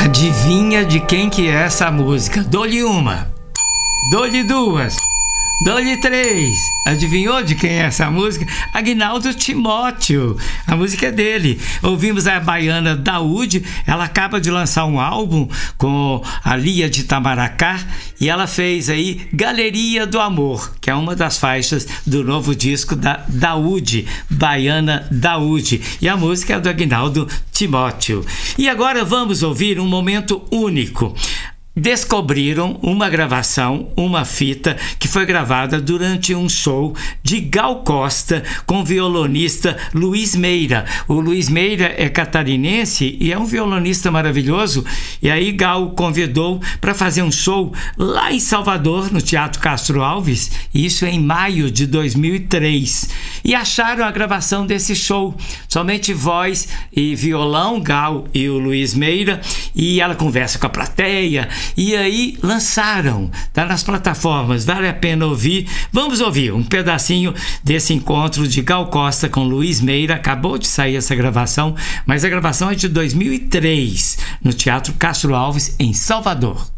Adivinha de quem que é essa música? Dou-lhe uma, dou-lhe duas, dou-lhe três. Adivinhou de quem é essa música? Aguinaldo Timóteo. A música é dele. Ouvimos a baiana Daúde. Ela acaba de lançar um álbum com a Lia de Itamaracá e ela fez aí Galeria do Amor, que é uma das faixas do novo disco da Daúde, baiana Daúde. E a música é do Aguinaldo Timóteo. E agora vamos ouvir um momento único. Descobriram uma gravação, uma fita que foi gravada durante um show de Gal Costa com o violonista Luiz Meira. O Luiz Meira é catarinense e é um violonista maravilhoso, e aí Gal convidou para fazer um show lá em Salvador, no Teatro Castro Alves, isso em maio de 2003, e acharam a gravação desse show, somente voz e violão, Gal e o Luiz Meira, e ela conversa com a plateia. E aí lançaram, tá nas plataformas, vale a pena ouvir. Vamos ouvir um pedacinho desse encontro de Gal Costa com Luiz Meira. Acabou de sair essa gravação, mas a gravação é de 2003, no Teatro Castro Alves, em Salvador.